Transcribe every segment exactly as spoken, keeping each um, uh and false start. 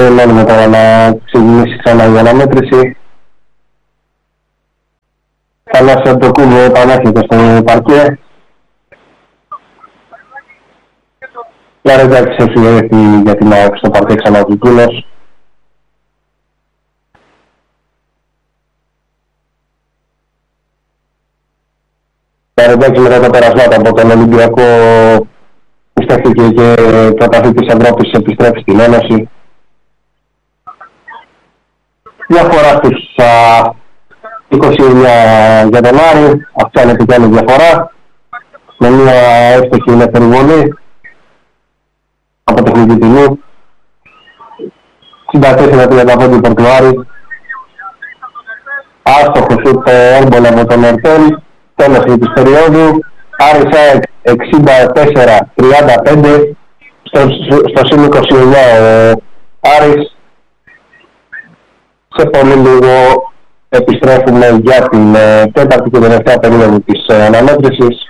Περιμένουμε τώρα να ξεκινήσει ξανά η αναμέτρηση. Θανάση Αντοκούμπο επανέρχεται στο παρκέ. Λαρετζάκης έφυγε για την ΑΕΚ στο παρκέ ξανά ο Κικούνος. Λαρετζάκης μετά τα περασμάτα από τον Ολυμπιακό που στέφθηκε και πρωταθλητής Ευρώπης επιστρέφει στην Ένωση. Διαφορά στους είκοσι εννέα για τον Άρη, αυξάνεται και άλλη διαφορά με μια εύστοχη ελεύθερη βολή από τεχνική τιμή. εξήντα τέσσερα τριάντα πέντε υπέρ του Άρη. Άστοχο σουτ έμπολα από τον Ερτέλ, τέλος της περίοδου. Άρης ΑΕΚ εξήντα τέσσερα τριάντα πέντε, στο, στο συν είκοσι εννέα ο Άρης. Σε πολύ λίγο επιστρέφουμε για την ε, τέταρτη και τελευταία περίοδο της ε, αναμέτρησης.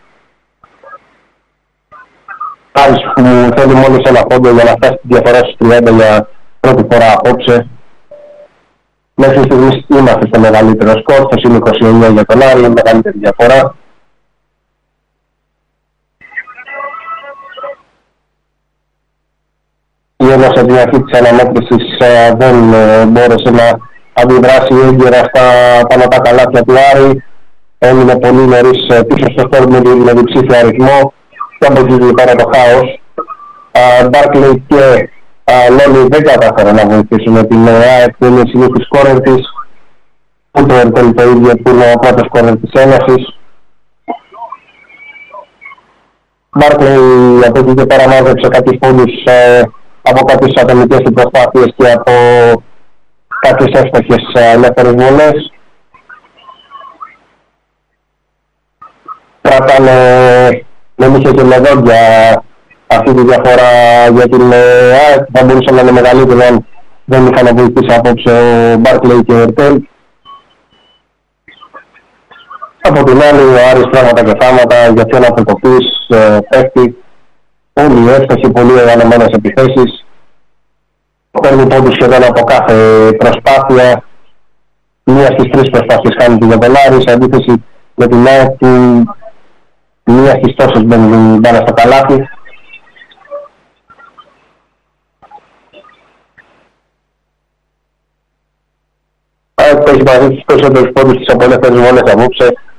Άρης που θέλει μόλις ένα πόντο για να φτάσει τη διαφορά στους τριάντα για πρώτη φορά απόψε. Μέχρι στιγμής είμαστε στο μεγαλύτερο σκορ, στο συν είκοσι εννέα για τον Άρη, μεγαλύτερη διαφορά. Η Ένωση από την αρχή της αναμέτρησης ε, δεν ε, μπόρεσε να αντιδράσει έγκαιρα στα πάνω τα καλάθια του Άρη. Έμεινε πολύ νωρίς ε, πίσω στο σκορ με, με διψήφιο αριθμό και από εκεί πέρα το χάος. Μπάρκλεϊ και Λόλι δεν κατάφεραν να βοηθήσουν την ΑΕΚ που είναι η συνήθις σκόρερ της. Ούτε ο Ερτέλ το ίδιο που είναι ο πρώτος σκόρερ της Ένωσης. Μπάρκλεϊ από εκεί και πέρα μάζεψε κάποιους πόντους ε, από κάποιες ατομικές του προσπάθειες και από κάποιες εύστοχες ελεύθερες βολές. Κρατάνε με νύχια και με δόντια αυτή τη διαφορά για την ΑΕΚ. Θα μπορούσε να είναι μεγαλύτερη αν δεν είχαν βοηθήσει απόψε ο Μπάρκλεϊ και ο Ερτέλ. Από την άλλη ο Άρης πράγματα και θάματα για ποιον αποκοπής ε, πέφτει. Όλοι εύστοχοι, πολύ οργανωμένες επιθέσεις. Παίρνει πόντους σχεδόν από κάθε προσπάθεια. Μία στις τρεις προσπάθειες κάνει για τον Άρη, σε αντίθεση με την ΑΕΚ που μία στις τόσες μπαίνει μπάνα στο καλάθι. ΑΕΚ που έχει μαζί τους περισσότερους πόντους της από ελεύθερες βόλες απόψε,